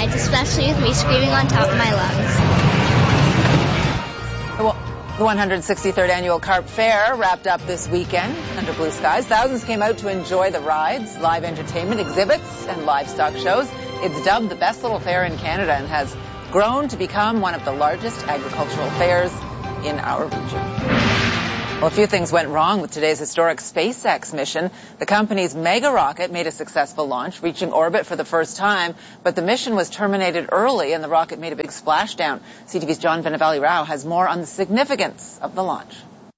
rides, especially with me screaming on top of my lungs. The 163rd Annual Carp Fair wrapped up this weekend under blue skies. Thousands came out to enjoy the rides, live entertainment, exhibits, and livestock shows. It's dubbed the best little fair in Canada and has grown to become one of the largest agricultural fairs in our region. Well, a few things went wrong with today's historic SpaceX mission. The company's mega rocket made a successful launch, reaching orbit for the first time, but the mission was terminated early and the rocket made a big splashdown. CTV's John Vennavally-Rao has more on the significance of the launch.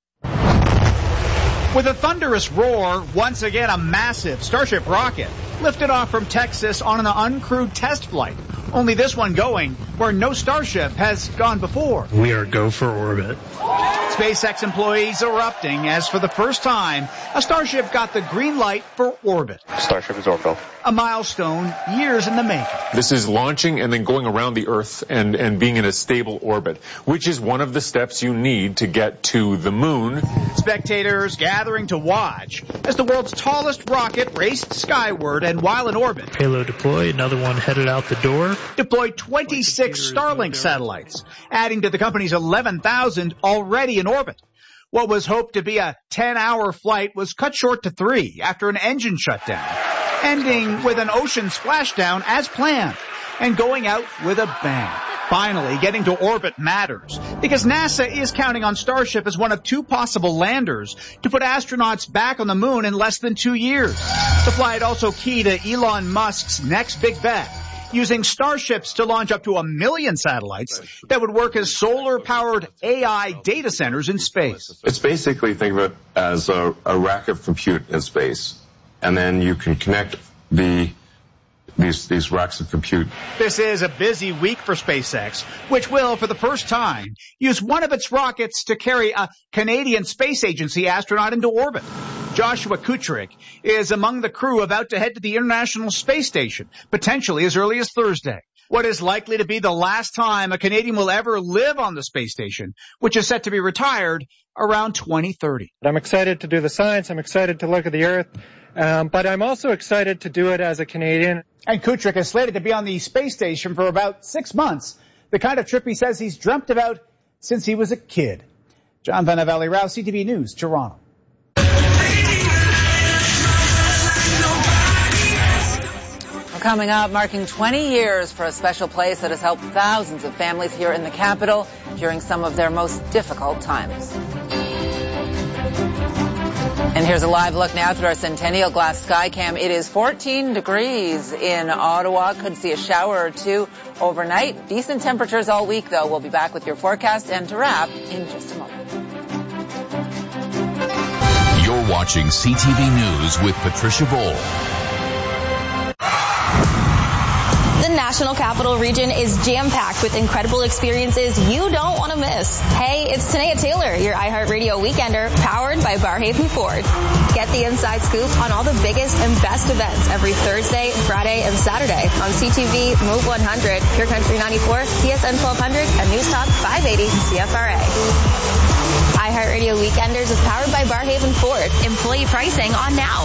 With a thunderous roar, once again a massive Starship rocket lifted off from Texas on an uncrewed test flight. Only this one going where no Starship has gone before. We are go for orbit. SpaceX employees erupting as for the first time, a Starship got the green light for orbit. Starship is orbital. A milestone years in the making. This is launching and then going around the Earth and being in a stable orbit, which is one of the steps you need to get to the moon. Spectators gathering to watch as the world's tallest rocket raced skyward and while in orbit. Payload deployed, another one headed out the door. Deployed 26 Starlink satellites, adding to the company's 11,000 already in orbit. What was hoped to be a 10-hour flight was cut short to 3 after an engine shutdown, ending with an ocean splashdown as planned and going out with a bang. Finally, getting to orbit matters because NASA is counting on Starship as one of 2 possible landers to put astronauts back on the moon in less than 2 years. The flight also key to Elon Musk's next big bet, using Starships to launch up to 1 million satellites that would work as solar-powered AI data centers in space. It's basically, think of it as a rack of compute in space, and then you can connect these racks of compute. This is a busy week for SpaceX, which will, for the first time, use one of its rockets to carry a Canadian Space Agency astronaut into orbit. Joshua Kutrick is among the crew about to head to the International Space Station, potentially as early as Thursday. What is likely to be the last time a Canadian will ever live on the space station, which is set to be retired around 2030. I'm excited to do the science. I'm excited to look at the Earth. But I'm also excited to do it as a Canadian. And Kutrick is slated to be on the space station for about 6 months, the kind of trip he says he's dreamt about since he was a kid. John Vennavally-Rao, CTV News, Toronto. Coming up, marking 20 years for a special place that has helped thousands of families here in the capital during some of their most difficult times. And here's a live look now through our Centennial Glass Skycam. It is 14 degrees in Ottawa. Could see a shower or 2 overnight. Decent temperatures all week, though. We'll be back with your forecast and to wrap in just a moment. You're watching CTV News with Patricia Bowl. The National Capital Region is jam-packed with incredible experiences you don't want to miss. Hey, it's Tanea Taylor, your iHeartRadio Weekender, powered by Barhaven Ford. Get the inside scoop on all the biggest and best events every Thursday, Friday, and Saturday on CTV, Move 100, Pure Country 94, TSN 1200, and News Talk 580 CFRA. iHeartRadio Weekenders is powered by Barhaven Ford. Employee pricing on now.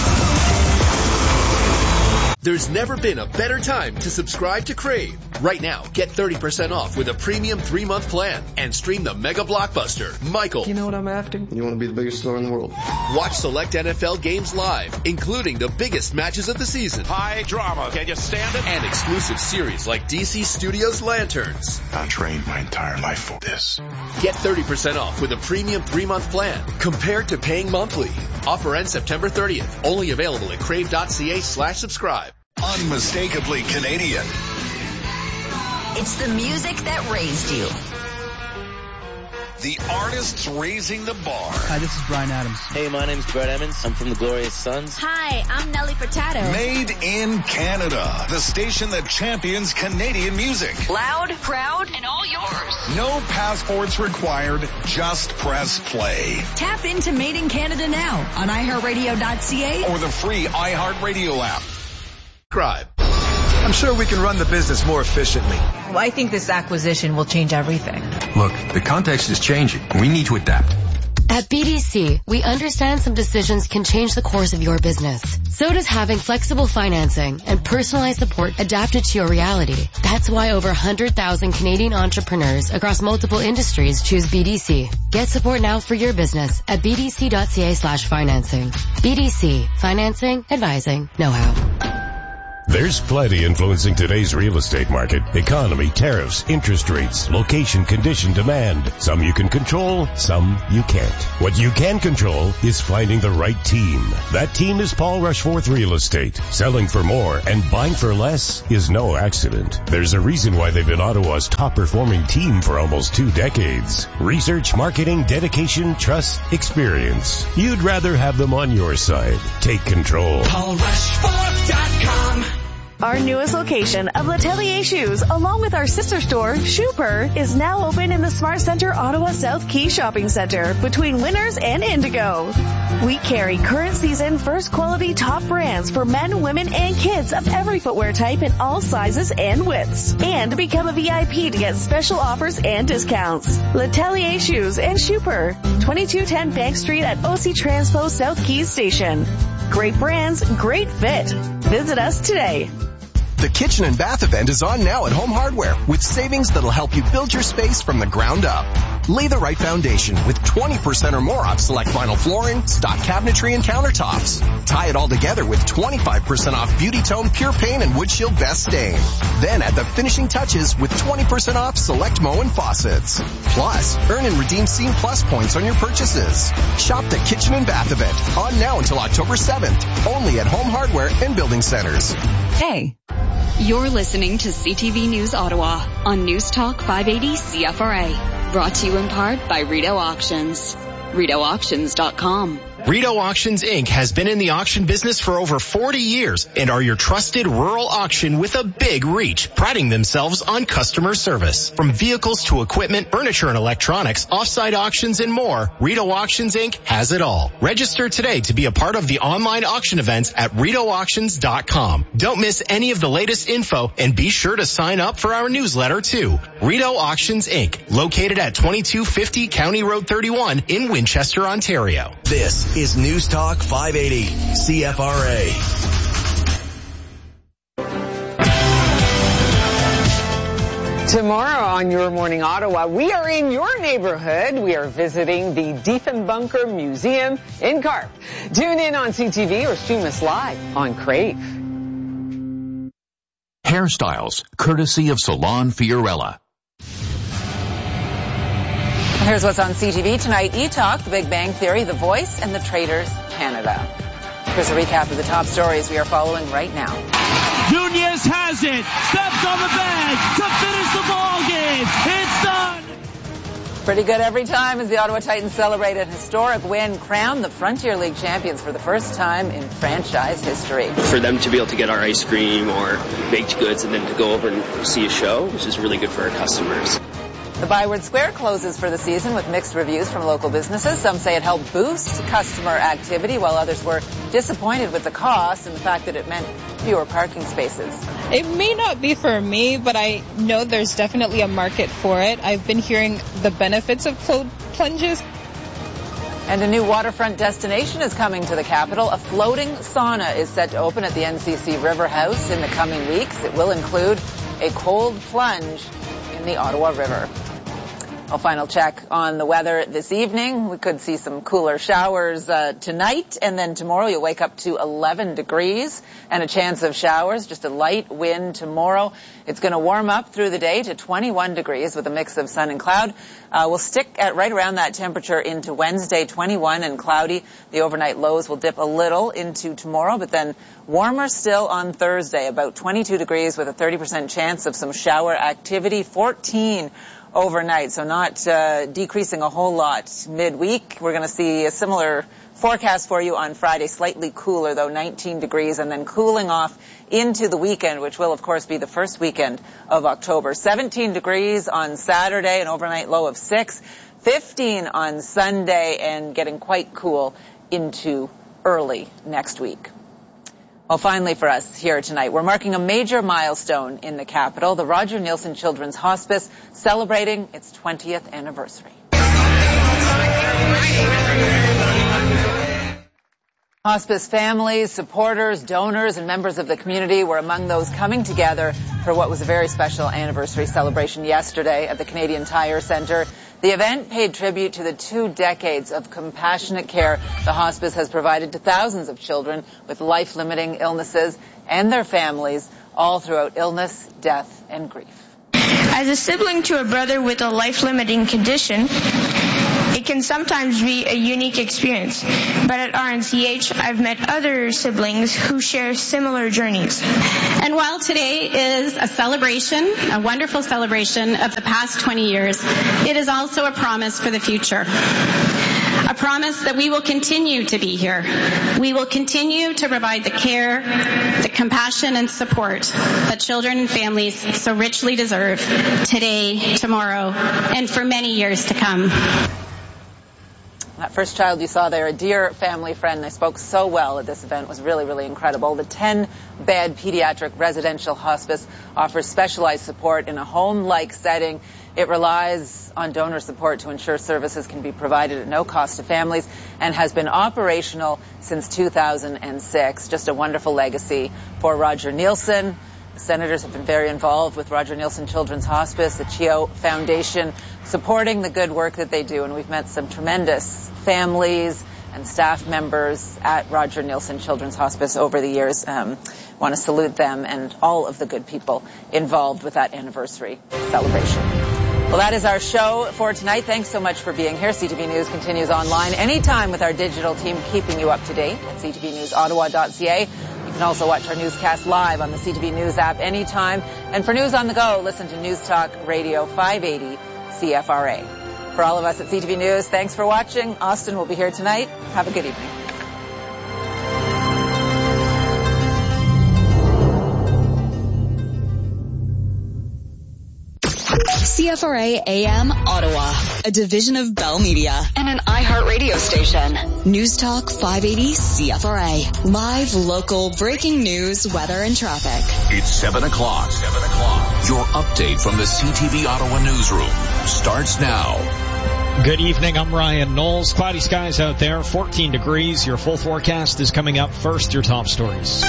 There's never been a better time to subscribe to Crave. Right now, get 30% off with a premium 3-month plan and stream the mega blockbuster, Michael. You know what I'm after? You want to be the biggest star in the world. Watch select NFL games live, including the biggest matches of the season. High drama. Can you stand it? And exclusive series like DC Studios Lanterns. I trained my entire life for this. Get 30% off with a premium 3-month plan compared to paying monthly. Offer ends September 30th. Only available at crave.ca/subscribe. Unmistakably Canadian. It's the music that raised you. The artists raising the bar. Hi, this is Bryan Adams. Hey, my name's Brett Emmons. I'm from the Glorious Sons. Hi, I'm Nelly Furtado. Made in Canada. The station that champions Canadian music. Loud, proud, and all yours. No passports required. Just press play. Tap into Made in Canada now on iHeartRadio.ca or the free iHeartRadio app. Subscribe. I'm sure we can run the business more efficiently. Well, I think this acquisition will change everything. Look, the context is changing. We need to adapt. At BDC, we understand some decisions can change the course of your business. So does having flexible financing and personalized support adapted to your reality. That's why over 100,000 Canadian entrepreneurs across multiple industries choose BDC. Get support now for your business at bdc.ca/financing. BDC. Financing, advising, know-how. There's plenty influencing today's real estate market. Economy, tariffs, interest rates, location, condition, demand. Some you can control, some you can't. What you can control is finding the right team. That team is Paul Rushforth Real Estate. Selling for more and buying for less is no accident. There's a reason why they've been Ottawa's top performing team for almost 2 decades. Research, marketing, dedication, trust, experience. You'd rather have them on your side. Take control. PaulRushforth.com. Our newest location of L'Atelier Shoes, along with our sister store, Shooper, is now open in the Smart Center Ottawa South Quay Shopping Center between Winners and Indigo. We carry current season first quality top brands for men, women, and kids of every footwear type in all sizes and widths. And become a VIP to get special offers and discounts. L'Atelier Shoes and Shooper, 2210 Bank Street at OC Transpo South Quay Station. Great brands, great fit. Visit us today. The Kitchen and Bath event is on now at Home Hardware with savings that'll help you build your space from the ground up. Lay the right foundation with 20% or more off select vinyl flooring, stock cabinetry, and countertops. Tie it all together with 25% off Beauty Tone Pure Paint and Wood Shield Best Stain. Then add the finishing touches with 20% off select Moen faucets. Plus, earn and redeem Scene Plus points on your purchases. Shop the Kitchen and Bath event on now until October 7th. Only at Home Hardware and Building Centers. Hey. You're listening to CTV News Ottawa on News Talk 580 CFRA. Brought to you in part by Rideau Auctions. RideauAuctions.com. Rideau Auctions, Inc. has been in the auction business for over 40 years and are your trusted rural auction with a big reach, priding themselves on customer service. From vehicles to equipment, furniture and electronics, off-site auctions, and more, Rideau Auctions, Inc. has it all. Register today to be a part of the online auction events at RideauAuctions.com. Don't miss any of the latest info and be sure to sign up for our newsletter too. Rideau Auctions, Inc. Located at 2250 County Road 31 in Winchester, Ontario. This is News Talk 580 CFRA. Tomorrow on Your Morning Ottawa, we are in your neighborhood. We are visiting the Diefenbunker Museum in Carp. Tune in on CTV or stream us live on Crave. Hairstyles, courtesy of Salon Fiorella. Here's what's on CTV tonight. E-Talk, The Big Bang Theory, The Voice, and The Traitors Canada. Here's a recap of the top stories we are following right now. Nunez has it. Steps on the bag to finish the ball game. It's done. Pretty good every time as the Ottawa Titans celebrate a historic win, crowned the Frontier League champions for the first time in franchise history. For them to be able to get our ice cream or baked goods and then to go over and see a show, which is really good for our customers. The Byward Square closes for the season with mixed reviews from local businesses. Some say it helped boost customer activity, while others were disappointed with the cost and the fact that it meant fewer parking spaces. It may not be for me, but I know there's definitely a market for it. I've been hearing the benefits of cold plunges. And a new waterfront destination is coming to the capital. A floating sauna is set to open at the NCC River House in the coming weeks. It will include a cold plunge in the Ottawa River. A final check on the weather this evening. We could see some cooler showers tonight, and then tomorrow you'll wake up to 11 degrees and a chance of showers, just a light wind tomorrow. It's going to warm up through the day to 21 degrees with a mix of sun and cloud. We'll stick at right around that temperature into Wednesday, 21 and cloudy. The overnight lows will dip a little into tomorrow, but then warmer still on Thursday, about 22 degrees with a 30% chance of some shower activity, 14 overnight, so not decreasing a whole lot midweek. We're going to see a similar forecast for you on Friday, slightly cooler though, 19 degrees, and then cooling off into the weekend, which will of course be the first weekend of October. 17 degrees on Saturday, an overnight low of 6, 15 on Sunday, and getting quite cool into early next week. Well, finally for us here tonight, we're marking a major milestone in the capital, the Roger Neilson Children's Hospice celebrating its 20th anniversary. Hospice families, supporters, donors, and members of the community were among those coming together for what was a very special anniversary celebration yesterday at the Canadian Tire Centre. The event paid tribute to the 2 decades of compassionate care the hospice has provided to thousands of children with life-limiting illnesses and their families, all throughout illness, death, and grief. As a sibling to a brother with a life-limiting condition, it can sometimes be a unique experience, but at RNCH, I've met other siblings who share similar journeys. And while today is a celebration, a wonderful celebration of the past 20 years, it is also a promise for the future. A promise that we will continue to be here. We will continue to provide the care, the compassion and support that children and families so richly deserve today, tomorrow, and for many years to come. That first child you saw there, a dear family friend, they spoke so well at this event, was really, really incredible. The 10-bed pediatric residential hospice offers specialized support in a home-like setting. It relies on donor support to ensure services can be provided at no cost to families and has been operational since 2006. Just a wonderful legacy for Roger Nielsen. The senators have been very involved with Roger Nielsen Children's Hospice, the CHEO Foundation, supporting the good work that they do. And we've met some tremendous families and staff members at Roger Nielsen Children's Hospice over the years. Want to salute them and all of the good people involved with that anniversary celebration. Well, that is our show for tonight. Thanks so much for being here. CTV News continues online anytime with our digital team keeping you up to date at ctvnewsottawa.ca. You can also watch our newscast live on the CTV News app anytime. And for news on the go, listen to News Talk Radio 580 CFRA. For all of us at CTV News, thanks for watching. Austin will be here tonight. Have a good evening. CFRA AM Ottawa, a division of Bell Media and an iHeart radio station. News Talk 580 CFRA. Live, local, breaking news, weather, and traffic. It's 7 o'clock. Your update from the CTV Ottawa newsroom starts now. Good evening, I'm Ryan Knowles. Cloudy skies out there, 14 degrees. Your full forecast is coming up first, your top stories.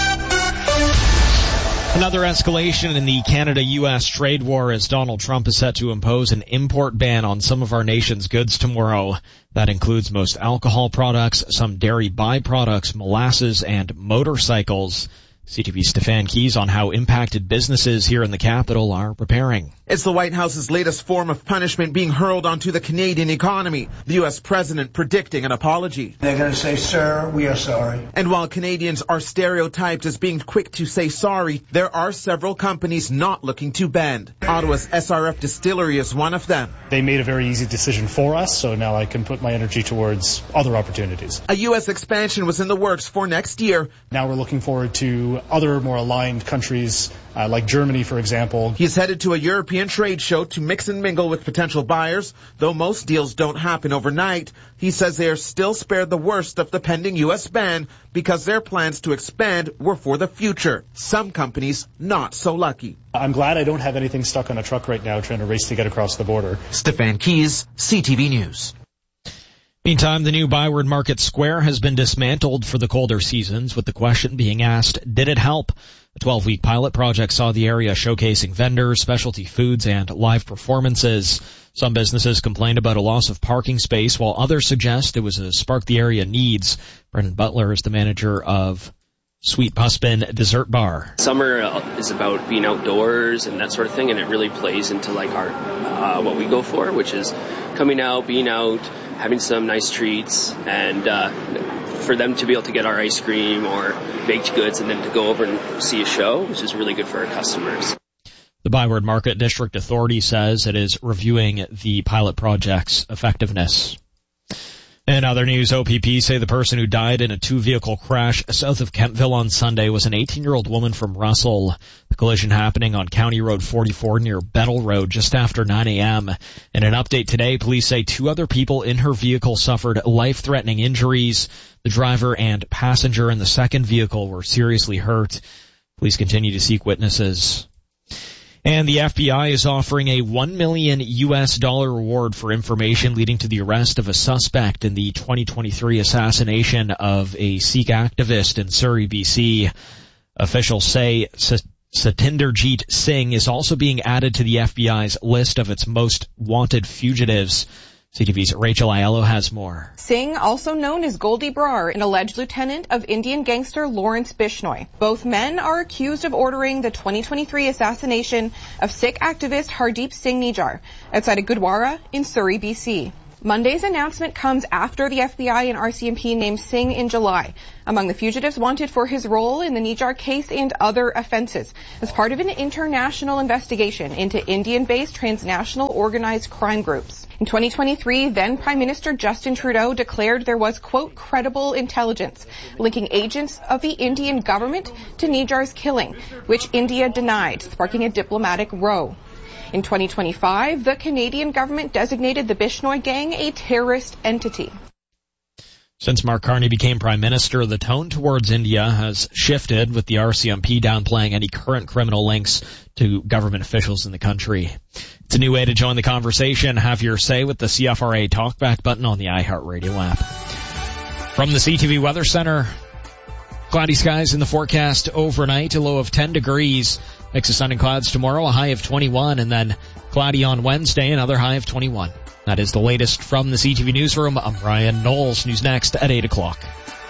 Another escalation in the Canada-U.S. trade war as Donald Trump is set to impose an import ban on some of our nation's goods tomorrow. That includes most alcohol products, some dairy byproducts, molasses, and motorcycles. CTV's Stefan Keys on how impacted businesses here in the capital are preparing. It's the White House's latest form of punishment being hurled onto the Canadian economy. The U.S. president predicting an apology. They're going to say, sir, we are sorry. And while Canadians are stereotyped as being quick to say sorry, there are several companies not looking to bend. Ottawa's SRF Distillery is one of them. They made a very easy decision for us, so now I can put my energy towards other opportunities. A U.S. expansion was in the works for next year. Now we're looking forward to other more aligned countries, like Germany, for example. He's headed to a European trade show to mix and mingle with potential buyers. Though most deals don't happen overnight, he says they are still spared the worst of the pending U.S. ban because their plans to expand were for the future. Some companies not so lucky. I'm glad I don't have anything stuck on a truck right now trying to race to get across the border. Stefan Keys, CTV News. Meantime, the new Byward Market Square has been dismantled for the colder seasons, with the question being asked, did it help? A 12-week pilot project saw the area showcasing vendors, specialty foods, and live performances. Some businesses complained about a loss of parking space, while others suggest it was a spark the area needs. Brendan Butler is the manager of Sweet Puspin Dessert Bar. Summer is about being outdoors and that sort of thing, and it really plays into like our what we go for, which is coming out, being out, having some nice treats, and for them to be able to get our ice cream or baked goods and then to go over and see a show, which is really good for our customers. The Byward Market District Authority says it is reviewing the pilot project's effectiveness. In other news, OPP say the person who died in a two-vehicle crash south of Kentville on Sunday was an 18-year-old woman from Russell. The collision happening on County Road 44 near Bettle Road just after 9 a.m. In an update today, police say 2 other people in her vehicle suffered life-threatening injuries. The driver and passenger in the second vehicle were seriously hurt. Police continue to seek witnesses. And the FBI is offering a $1 million reward for information leading to the arrest of a suspect in the 2023 assassination of a Sikh activist in Surrey, BC. Officials say Satinderjeet Singh is also being added to the FBI's list of its most wanted fugitives. CTV's Rachel Aiello has more. Singh, also known as Goldie Brar, an alleged lieutenant of Indian gangster Lawrence Bishnoi. Both men are accused of ordering the 2023 assassination of Sikh activist Hardeep Singh Nijjar outside of Gurdwara in Surrey, BC. Monday's announcement comes after the FBI and RCMP named Singh in July among the fugitives wanted for his role in the Nijjar case and other offenses as part of an international investigation into Indian-based transnational organized crime groups. In 2023, then Prime Minister Justin Trudeau declared there was, quote, credible intelligence linking agents of the Indian government to Nijjar's killing, which India denied, sparking a diplomatic row. In 2025, the Canadian government designated the Bishnoi gang a terrorist entity. Since Mark Carney became Prime Minister, the tone towards India has shifted, with the RCMP downplaying any current criminal links to government officials in the country. It's a new way to join the conversation. Have your say with the CFRA Talkback button on the iHeartRadio app. From the CTV Weather Center, cloudy skies in the forecast overnight, a low of 10 degrees. Mix of sun and clouds tomorrow, a high of 21, and then cloudy on Wednesday, another high of 21. That is the latest from the CTV Newsroom. I'm Ryan Knowles. News next at 8 o'clock.